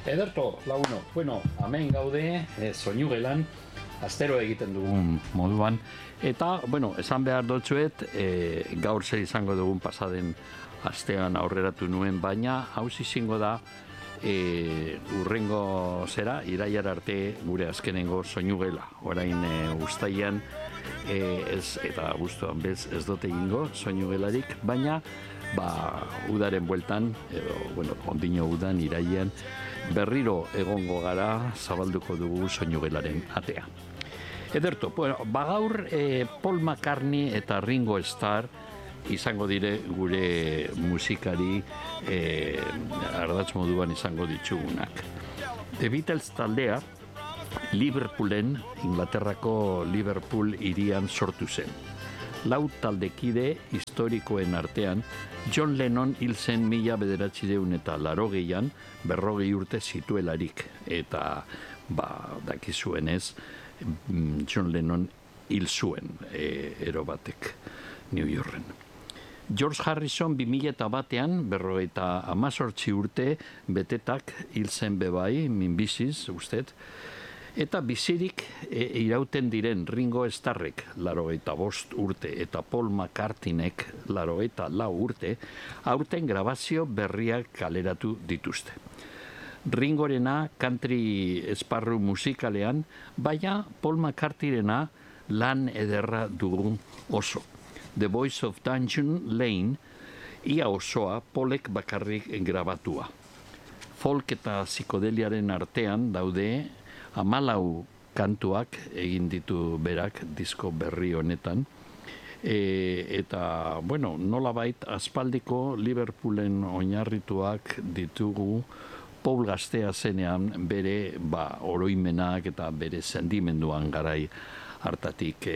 Ederto, launo, bueno, hemen gaude, soinu gelan, astero egiten dugun moduan, eta, bueno, esan behar dotzuet, gaur zer izango dugun pasaden astean aurreratu nuen, baina hauz izango da, urrengo zera, iraiar arte gure azkenengo soinu gela. Orain uztailan, eta guztuan bez ez dute egingo soinu gelarik, baina udaren bueltan, bueno, ondino udan, iraian, berriro egongo gara, zabalduko dugu soinu gelaren atea. Ederto, bueno, bagaur Paul McCartney eta Ringo Starr izango dire gure musikari ardatz moduan izango ditugunak. The Beatles taldea Liverpoolen, Inglaterrako Liverpool hirian sortu zen. 4 taldekide historikoen artean, John Lennon hil zen 1980an, 40 urte zituelarik, eta dakizuenez, John Lennon hil zuen ero batek New Yorken. George Harrison 2001an, 58 urte betetak hil zen bebai, minbiziz, usted, eta bizirik irauten diren Ringo Starrek 85 urte eta Paul McCartneyek 84 urte, aurten grabazio berriak kaleratu dituzte. Ringorena country esparru musikalean, baina Paul McCartneyrena lan ederra dugu oso. The Voice of Dungeon Lane, ia osoa Paulek bakarrik grabatua. Folk eta psikodeliaren artean daude 14 kantuak egin ditu berak disko berri honetan. Eta, bueno, nolabait aspaldiko Liverpoolen oinarrituak ditugu Paul gaztea zenean bere oroimenak eta bere sentimenduan garai hartatik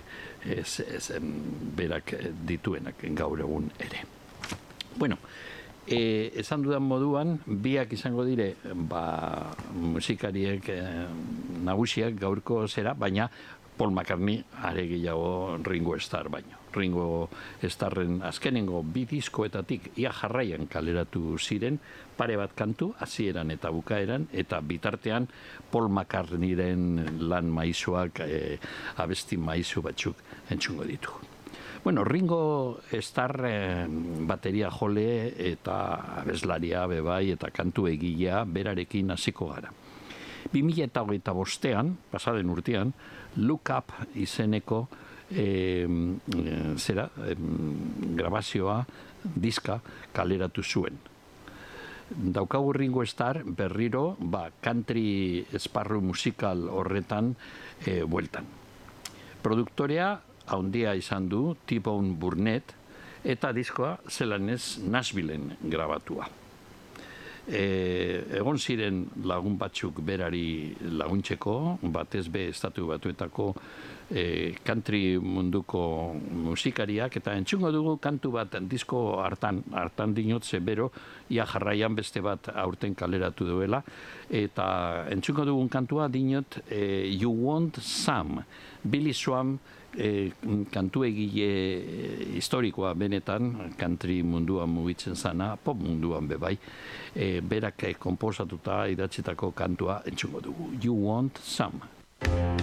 berak dituenak gaur egun ere. Bueno, esan dudan moduan, biak izango dire musikariek nagusiak gaurko zera, baina Paul McCartney are gehiago Ringo Starr baino. Ringo Starren azkenengo 2 diskoetatik ia jarraian kaleratu ziren, pare bat kantu, hasieran eta bukaeran, eta bitartean Paul McCartneyren lan maizuak, abesti maizu batzuk entzungo ditu. Bueno, Ringo Starr bateria jole eta abeslaria bebai eta kantu egilea berarekin hasiko gara. 2025an, pasaden urtean, Look Up izeneko grabazioa, diska kaleratu zuen. Daukagu Ringo Starr berriro country esparru musikal horretan bueltan. Produktorea haundia izan du T-Bone Burnett eta diskoa zelanez Nashvilleen grabatua. Egon ziren lagun batzuk berari laguntzeko, batez be estatu batuetako country munduko musikariak, eta entzungo dugu kantu bat disko hartan dinotze bero, ia jarraian beste bat aurten kaleratu duela, eta entzungo dugun kantua dinot You Want Some, Billy Swan kantu egile historikoa benetan, country munduan mugitzen zana, pop munduan bebai, berak konposatuta idatzitako kantua entzungo dugu. You Want Some.